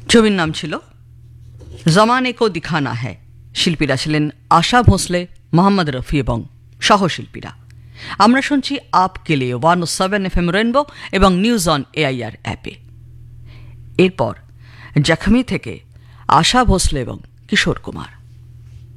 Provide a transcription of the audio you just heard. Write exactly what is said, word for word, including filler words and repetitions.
ছবির নাম ছিল জমানে কো দিখানা হ্যায়। শিল্পীরা ছিলেন আশা ভোঁসলে, মোহাম্মদ রফি এবং সহশিল্পীরা। আমরা শুনছি আপ কে লিয়ে ওয়ান ও সেভেন এফ এম রেনবো এবং নিউজ অন এআইআর অ্যাপে। এরপর জখমি থেকে আশা ভোঁসলে এবং কিশোর কুমার।